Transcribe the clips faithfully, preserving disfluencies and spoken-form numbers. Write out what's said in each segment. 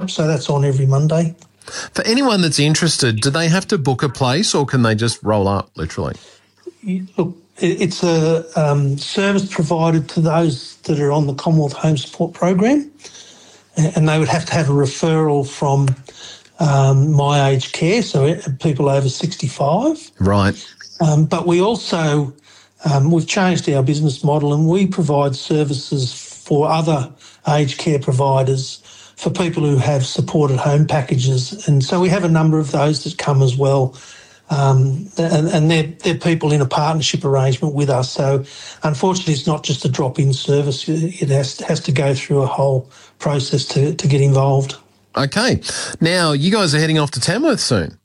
workshop, so that's on every Monday. For anyone that's interested, do they have to book a place or can they just roll up, literally? Look, it's a um, service provided to those that are on the Commonwealth Home Support Program, and they would have to have a referral from um, My Aged Care, so people over sixty-five. Right. Um, but we also, um, we've changed our business model and we provide services for other aged care providers for people who have supported home packages. And so we have a number of those that come as well. Um, and, and they're, they're people in a partnership arrangement with us. So unfortunately, it's not just a drop-in service. It has, has to go through a whole process to, to get involved. Okay. Now, you guys are heading off to Tamworth soon.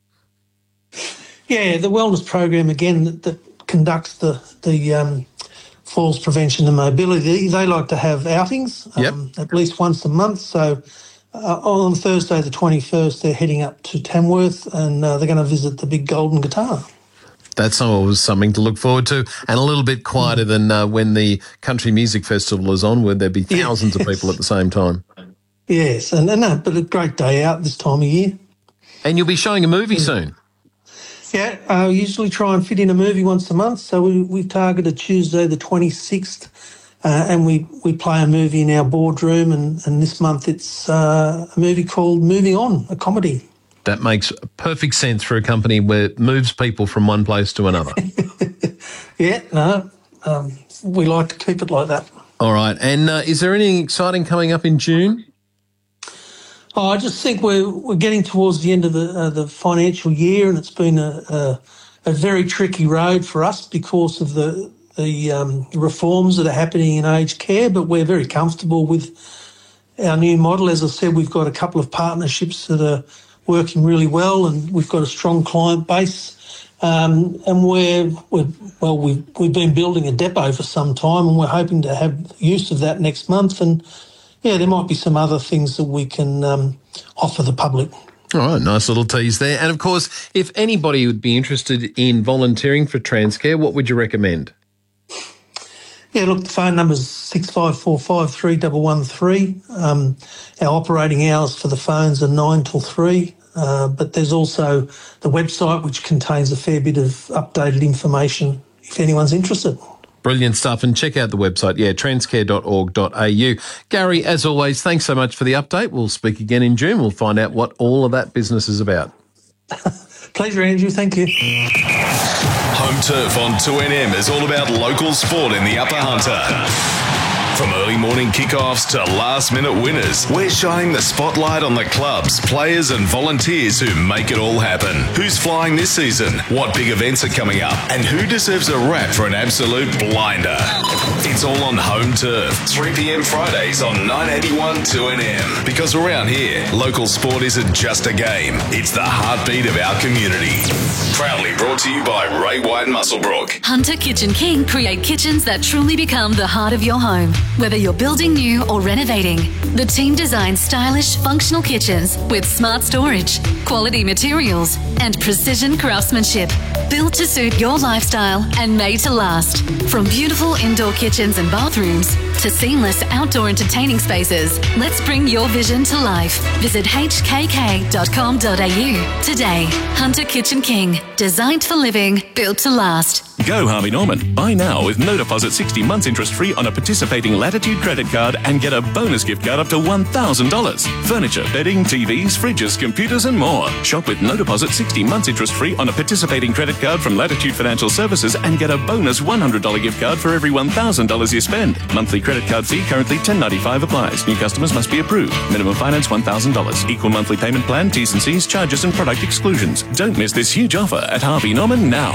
Yeah, the wellness program, again, that, that conducts the, the um, falls prevention and mobility, they like to have outings um, yep. at least once a month. So uh, on Thursday the twenty-first, they're heading up to Tamworth and uh, they're going to visit the Big Golden Guitar. That's always something to look forward to, and a little bit quieter mm. than uh, when the Country Music Festival is on, where there'd be thousands yes. of people at the same time. Yes, and, and no, but a great day out this time of year. And you'll be showing a movie yeah. soon. Yeah, I usually try and fit in a movie once a month, so we, we've targeted Tuesday the twenty-sixth, uh, and we, we play a movie in our boardroom, and, and this month it's uh, a movie called Moving On, a comedy. That makes perfect sense for a company where it moves people from one place to another. yeah, no, um, we like to keep it like that. All right, and uh, is there anything exciting coming up in June? Oh, I just think we're we're getting towards the end of the uh, the financial year, and it's been a, a a very tricky road for us because of the the um, reforms that are happening in aged care. But we're very comfortable with our new model. As I said, we've got a couple of partnerships that are working really well, and we've got a strong client base. Um, and we're, we're well, we've we've been building a depot for some time, and we're hoping to have use of that next month. And yeah, there might be some other things that we can um, offer the public. All right, nice little tease there. And, of course, if anybody would be interested in volunteering for Transcare, what would you recommend? Yeah, look, the phone number is six five four five, three one one three. Um, our operating hours for the phones are nine till three, uh, but there's also the website which contains a fair bit of updated information if anyone's interested. Brilliant stuff, and check out the website, yeah, transcare dot org dot a u. Gary, as always, thanks so much for the update. We'll speak again in June. We'll find out what all of that business is about. Pleasure, Andrew. Thank you. Home Turf on two N M is all about local sport in the Upper Hunter. From early morning kickoffs to last-minute winners, we're shining the spotlight on the clubs, players and volunteers who make it all happen. Who's flying this season? What big events are coming up? And who deserves a rap for an absolute blinder? It's all on Home Turf, three p.m. Fridays on nine eighty-one two N M. Because around here, local sport isn't just a game, it's the heartbeat of our community. Proudly brought to you by Ray White Musselbrook. Hunter Kitchen King create kitchens that truly become the heart of your home. Whether you're building new or renovating, the team designs stylish, functional kitchens with smart storage, quality materials, and precision craftsmanship. Built to suit your lifestyle and made to last. From beautiful indoor kitchens and bathrooms to seamless outdoor entertaining spaces, let's bring your vision to life. Visit h k k dot com dot a u today. Hunter Kitchen King, designed for living, built to last. Go Harvey Norman. Buy now with no deposit, sixty months interest free on a participating Latitude credit card and get a bonus gift card up to one thousand dollars. Furniture, bedding, T Vs, fridges, computers and more. Shop with no deposit, sixty months interest free on a participating credit card from Latitude Financial Services and get a bonus one hundred dollars gift card for every one thousand dollars you spend. Monthly credit card fee currently ten ninety-five applies. New customers must be approved. Minimum finance one thousand dollars. Equal monthly payment plan, T's and C's, charges and product exclusions. Don't miss this huge offer at Harvey Norman now.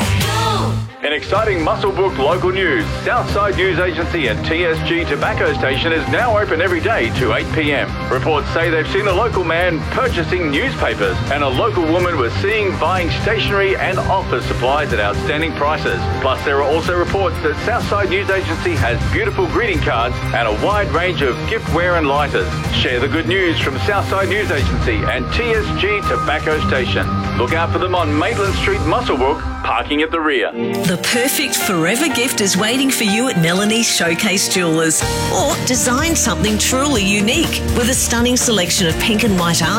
In exciting Musselbrook local news, Southside News Agency and T S G Tobacco Station is now open every day to eight p.m. Reports say they've seen a local man purchasing newspapers and a local woman was seen buying stationery and office supplies at outstanding prices. Plus, there are also reports that Southside News Agency has beautiful greeting cards and a wide range of giftware and lighters. Share the good news from Southside News Agency and T S G Tobacco Station. Look out for them on Maitland Street, Musselbrook, parking at the rear. The perfect forever gift is waiting for you at Melanie's Showcase Jewellers. Or design something truly unique with a stunning selection of pink and white art.